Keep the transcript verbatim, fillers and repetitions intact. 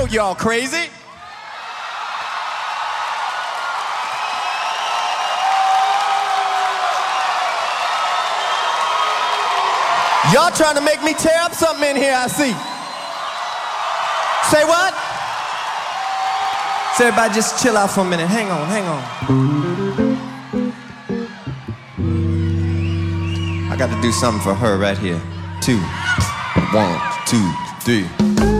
note, y'all crazy? Y'all trying to make me tear up something in here, I see. Say what? So everybody just chill out for a minute. Hang on, hang on. I got to do something for her right here. Two. One, two, three.